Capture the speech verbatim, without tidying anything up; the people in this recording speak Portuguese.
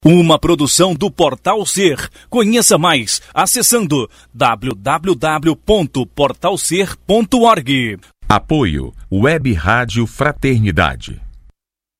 Uma produção do Portal Ser. Conheça mais acessando w w w ponto portal ser ponto org. Apoio Web Rádio Fraternidade.